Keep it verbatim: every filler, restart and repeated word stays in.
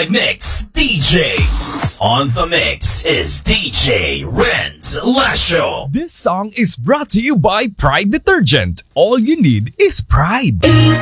My Mix D Js. On the mix is D J Renz Lasho. This song is brought to you by Pride Detergent. All you need is pride. East